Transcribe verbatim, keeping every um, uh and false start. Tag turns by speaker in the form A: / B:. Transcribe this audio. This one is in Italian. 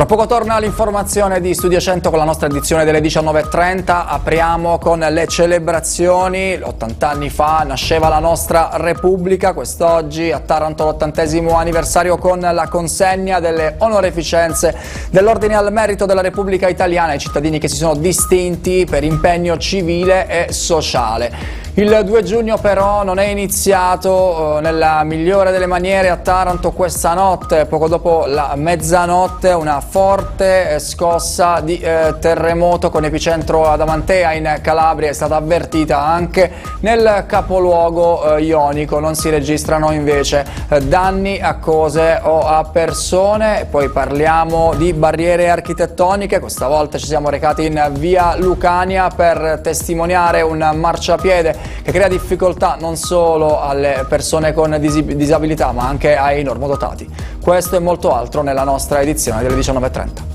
A: Tra poco torna l'informazione di Studio cento con la nostra edizione delle diciannove e trenta. Apriamo con le celebrazioni. ottanta anni fa nasceva la nostra Repubblica. Quest'oggi a Taranto l'ottantesimo anniversario con la consegna delle onoreficenze dell'Ordine al Merito della Repubblica Italiana ai cittadini che si sono distinti per impegno civile e sociale. Il due giugno però non è iniziato eh, nella migliore delle maniere a Taranto questa notte. Poco dopo la mezzanotte una forte scossa di eh, terremoto con epicentro ad Amantea in Calabria è stata avvertita anche nel capoluogo eh, ionico. Non si registrano invece eh, danni a cose o a persone. Poi parliamo di barriere architettoniche. Questa volta ci siamo recati in via Lucania per testimoniare un marciapiede che crea difficoltà non solo alle persone con disabilità ma anche ai normodotati. Questo e molto altro nella nostra edizione delle diciannove e trenta.